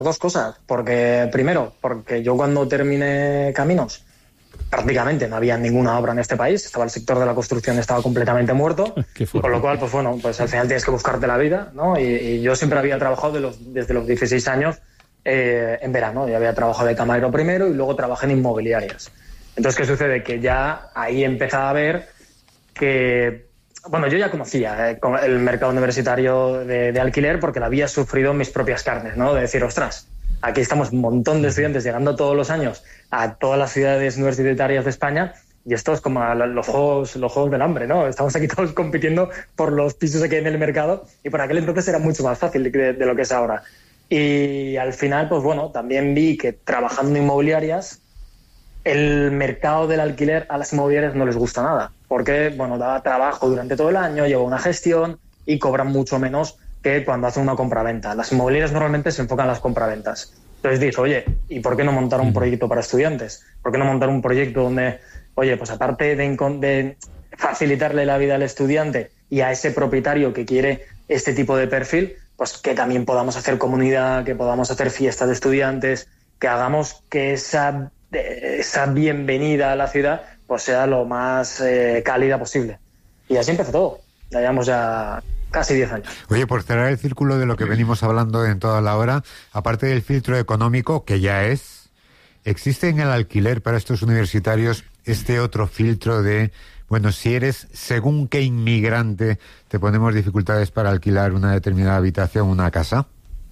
dos cosas. Porque, primero, porque yo cuando terminé Caminos, prácticamente no había ninguna obra en este país. Estaba el sector de la construcción, estaba completamente muerto. Con lo cual, pues bueno, pues al final tienes que buscarte la vida, ¿no? Y yo siempre había trabajado desde los 16 años en verano. Yo había trabajado de camarero primero y luego trabajé en inmobiliarias. Entonces, ¿qué sucede? Que ya ahí empezaba a ver que... Bueno, yo ya conocía el mercado universitario de alquiler porque lo había sufrido en mis propias carnes, ¿no? De decir, ostras, aquí estamos un montón de estudiantes llegando todos los años a todas las ciudades universitarias de España y esto es como los juegos del hambre, ¿no? Estamos aquí todos compitiendo por los pisos que hay en el mercado y por aquel entonces era mucho más fácil de lo que es ahora. Y al final, pues bueno, también vi que trabajando en inmobiliarias el mercado del alquiler a las inmobiliarias no les gusta nada, porque bueno, daba trabajo durante todo el año, lleva una gestión y cobran mucho menos que cuando hacen una compraventa. Las inmobiliarias normalmente se enfocan en las compraventas. Entonces dije, oye, ¿y por qué no montar un proyecto para estudiantes? ¿Por qué no montar un proyecto donde, oye, pues aparte de facilitarle la vida al estudiante y a ese propietario que quiere este tipo de perfil, pues que también podamos hacer comunidad, que podamos hacer fiestas de estudiantes, que hagamos que esa bienvenida a la ciudad pues sea lo más cálida posible. Y así empezó todo. Ya llevamos ya casi 10 años. Oye, por cerrar el círculo de lo que venimos hablando en toda la hora, aparte del filtro económico, que ya ¿existe en el alquiler para estos universitarios este otro filtro de, bueno, si eres según qué inmigrante, te ponemos dificultades para alquilar una determinada habitación, una casa?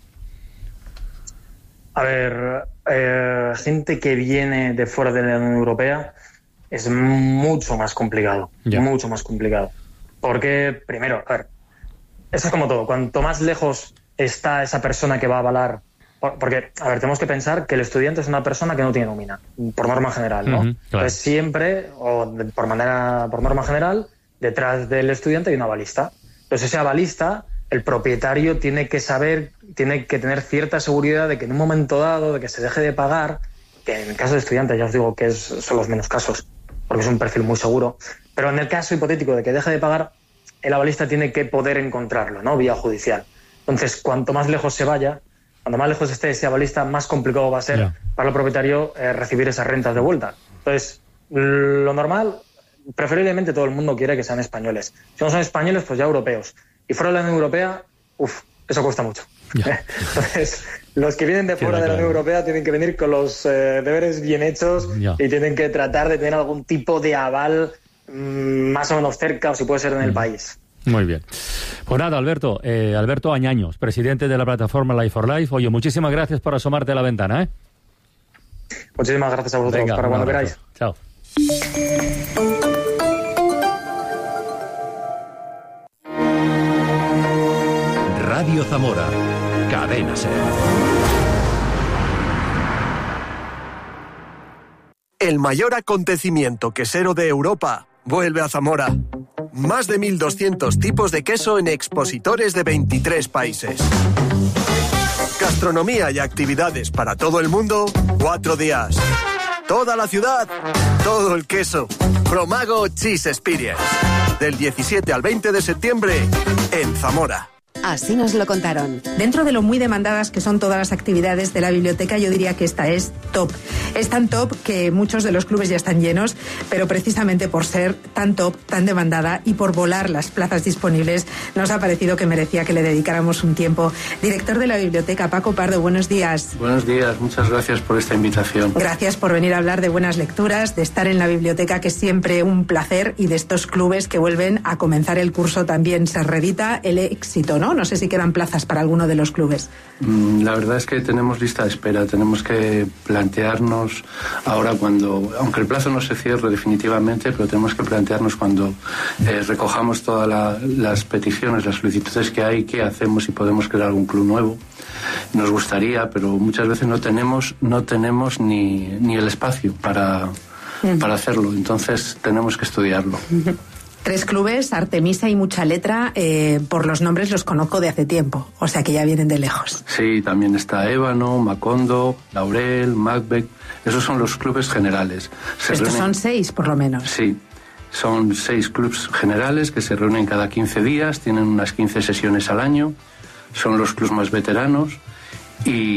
A ver, gente que viene de fuera de la Unión Europea es mucho más complicado, mucho más complicado. Porque, primero, a ver, eso es como todo, cuanto más lejos está esa persona que va a avalar, porque, a ver, tenemos que pensar que el estudiante es una persona que no tiene nómina, por norma general, ¿no? Claro. Entonces siempre, por norma general, detrás del estudiante hay un avalista. Entonces ese avalista, el propietario tiene que tener cierta seguridad de que en un momento dado, de que se deje de pagar, que en el caso de estudiantes ya os digo que son los menos casos, porque es un perfil muy seguro, pero en el caso hipotético de que deje de pagar, el avalista tiene que poder encontrarlo, ¿no? Vía judicial. Entonces, cuanto más lejos se vaya, cuanto más lejos esté ese avalista, más complicado va a ser para el propietario recibir esas rentas de vuelta. Entonces, lo normal, preferiblemente todo el mundo quiere que sean españoles. Si no son españoles, pues ya europeos. Y fuera de la Unión Europea, eso cuesta mucho. Entonces, los que vienen de fuera de la Unión Europea tienen que venir con los deberes bien hechos y tienen que tratar de tener algún tipo de aval más o menos cerca, o si puede ser en el país. Muy bien. Pues nada, Alberto Añaños, presidente de la plataforma Life for Life. Oye, muchísimas gracias por asomarte a la ventana, ¿eh? Muchísimas gracias a vosotros. Venga, para cuando queráis. Chao. Radio Zamora, Cadena SER. El mayor acontecimiento quesero de Europa vuelve a Zamora. Más de 1.200 tipos de queso en expositores de 23 países. Gastronomía y actividades para todo el mundo, 4 días. Toda la ciudad, todo el queso. Promago Cheese Experience. Del 17 al 20 de septiembre en Zamora. Así nos lo contaron. Dentro de lo muy demandadas que son todas las actividades de la biblioteca, yo diría que esta es top. Es tan top que muchos de los clubes ya están llenos, pero precisamente por ser tan top, tan demandada y por volar las plazas disponibles, nos ha parecido que merecía que le dedicáramos un tiempo. Director de la biblioteca, Paco Pardo, buenos días. Buenos días, muchas gracias por esta invitación. Gracias por venir a hablar de buenas lecturas, de estar en la biblioteca, que es siempre un placer, y de estos clubes que vuelven a comenzar el curso también. Se reedita El Éxito, ¿no? No sé si quedan plazas para alguno de los clubes. La verdad es que tenemos lista de espera. Tenemos que plantearnos ahora aunque el plazo no se cierre definitivamente, pero tenemos que plantearnos cuando recojamos todas las peticiones, las solicitudes que hay, qué hacemos, si podemos crear algún club nuevo. Nos gustaría, pero muchas veces no tenemos ni el espacio para hacerlo. Entonces tenemos que estudiarlo. 3 clubes, Artemisa y Mucha Letra, por los nombres los conozco de hace tiempo, o sea que ya vienen de lejos. Sí, también está Ébano, Macondo, Laurel, Macbeth, esos son los clubes generales. Estos son 6 por lo menos. Sí, son 6 clubes generales que se reúnen cada 15 días, tienen unas 15 sesiones al año, son los clubes más veteranos y